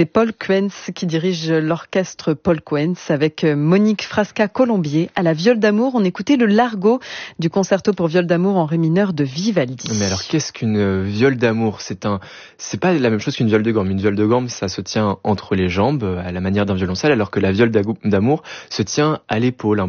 C'est Paul Coens qui dirige l'orchestre Paul Coens avec Monique Frasca-Colombier à la viole d'amour. On écoutait le Largo du concerto pour viole d'amour en ré mineur de Vivaldi. Mais alors, qu'est-ce qu'une viole d'amour? C'est pas la même chose qu'une viole de gambe. Une viole de gambe, ça se tient entre les jambes, à la manière d'un violoncelle, alors que la viole d'amour se tient à l'épaule,